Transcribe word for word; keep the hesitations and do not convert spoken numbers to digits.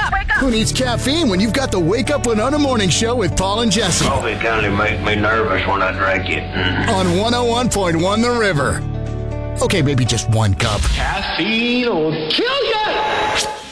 up! Wake up! Who needs caffeine when you've got the Wake Up Winona Morning Show with Paul and Jesse? Coffee kind of make me nervous when I drink it. Mm. On one oh one point one The River. Okay, maybe just one cup. Caffeine will kill you!